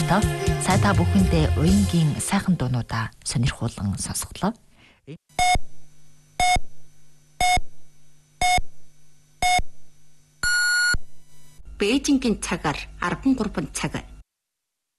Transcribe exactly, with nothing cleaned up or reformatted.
сонирхолтой. Сая та бүхэндээ уянгийн сайхан дуунуудаа сонирхуулан сонсголоо. Бээжингийн цагаар арван гурван цаг